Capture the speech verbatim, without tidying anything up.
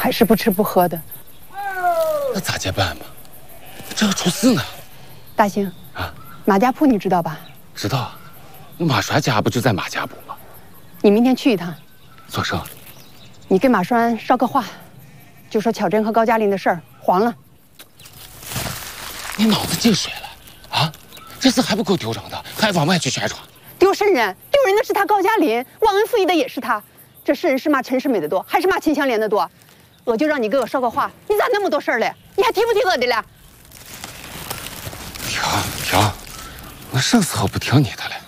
还是不吃不喝的。 那咋接办嘛？这要出事呢。 大兴啊， 马家铺你知道吧？ 知道啊，那马栓家不就在马家铺吗？ 你明天去一趟。 做甚？ 你给马栓捎个话，就说巧珍和高嘉林的事儿黄了。 你脑子进水了啊？这事还不够丢人的，还往外去宣传。 丢什人？丢人的是他高嘉林，忘恩负义的也是他。这世人是骂陈世美的多，还是骂秦香莲的多？我就让你给我捎个话，你咋那么多事儿嘞？你还提不提我的了？ 停停，我什时候不听你的了？